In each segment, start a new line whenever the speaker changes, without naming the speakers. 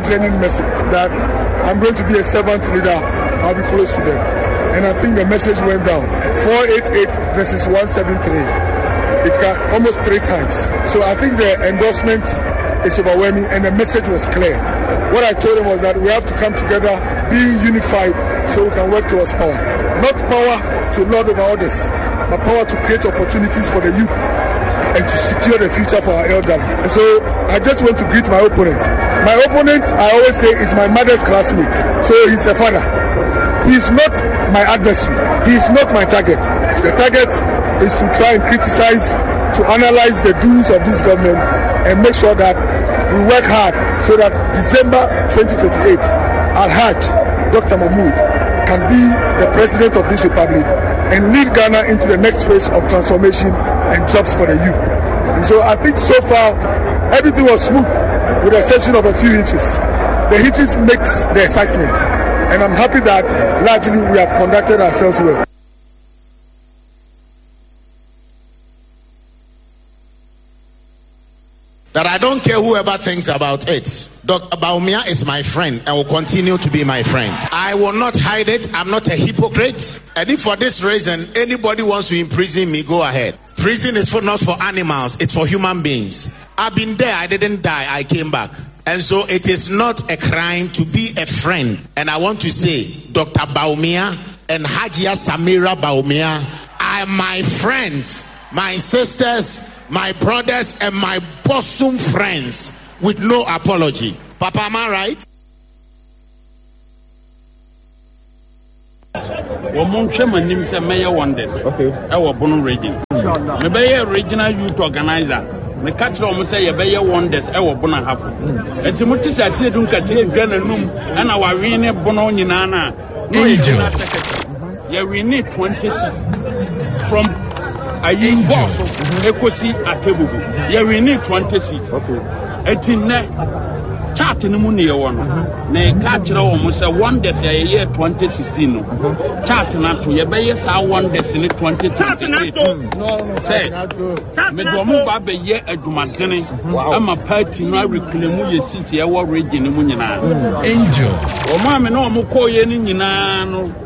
genuine message that I'm going to be a servant leader. I'll be close to them. And I think the message went down. 488 versus 173. It got almost 3 times. So I think the endorsement is overwhelming and the message was clear. What I told them was that we have to come together, be unified, so we can work towards power. Not power to lord over others, but power to create opportunities for the youth and to secure the future for our elderly. And so I just want to greet my opponent. My opponent, I always say, is my mother's classmate. So he's a father. He's not my adversary. He's not my target. The target is to try and criticize, to analyze the doings of this government and make sure that we work hard so that December 2028, Al-Hajj, Dr. Mahmoud, can be the president of this republic and lead Ghana into the next phase of transformation and jobs for the youth. And so I think so far everything was smooth with the exception of a few hitches. The hitches makes the excitement, and I'm happy that largely we have conducted ourselves well.
That I don't care whoever thinks about it. Dr. Bawumia is my friend and will continue to be my friend. I will not hide it. I'm not a hypocrite. And if for this reason anybody wants to imprison me, go ahead. Prison is not for animals, it's for human beings. I've been there, I didn't die, I came back. And so it is not a crime to be a friend. And I want to say, Dr. Bawumia and Hajia Samira Bawumia are my friends, my sisters, my brothers, and my bosom friends with no apology. Papa, am I right?
Mayor Wonders. Okay. Our Bono region. Maybe regional youth organizer. The catcher almost say a Wonders. Our Bona half. And Timotis, I see don't cut it, and our Rene Bono Nana. Yeah, we need 26 from a young boss of Ecosi at Tebu. Yeah, we need 26. Okay. 18 chart in the money one. Ne catcher almost a Wonders a year 2016. Chart not to your bayes are Wonders in 2028. No, say, Medomo Babe ye a Dumatene. I'm a party now reclaim your city, our region in Munina. Angel. Oh, mamma, no more coy in Nano.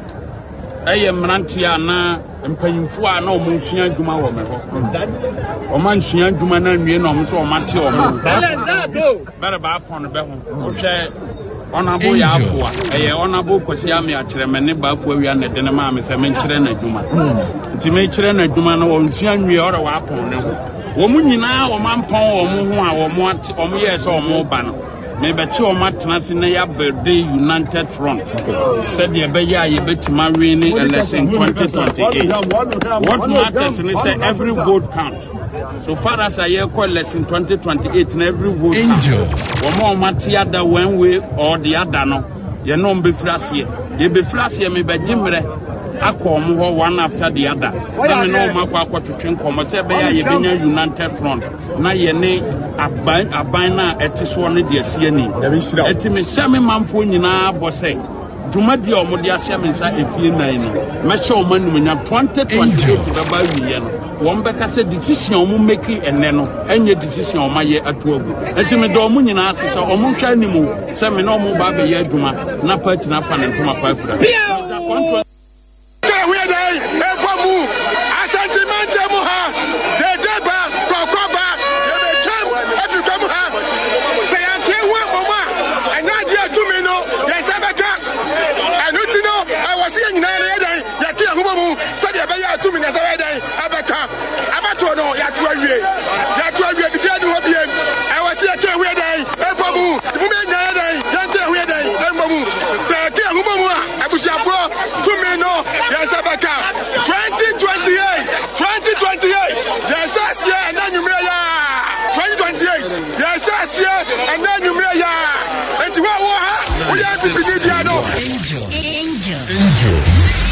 I am Rantiana and paying for no Monsian Duma woman. Or Monsian Duma and me, no, so Mateo. Better back on the bell. Honorable Yafua, a honorable Kosiami at Tremeneba, where we are the Denamam is a mention Duma. To make Chirena Duma, no Monsian, we are a weapon. Woman now, or Mampon, or more, or years or more banner. Maybe two Martinez in a birthday United Front. Said the Abaya, you bet to marry in election 2028. What matters is every vote count. So far as I hear, call lesson 2028 in every vote count. One more Matiada one way or the other. No, you know, be flashy. You be flashy, maybe Jimre. I come one after the other. Let me know my papa to drink. Come, say, you United Front. Now, you need a bina at this one, dear CNE. Let me say, me manful in our boss. Jumadi or Modia Shamansa if you know. Masho man when you 2028 about me. One better said decision make it and then any decision on my year at work. Let me do Munina says, or Muncha anymore. Some no more baby Yaduma, Napa to Napa and to my pipe.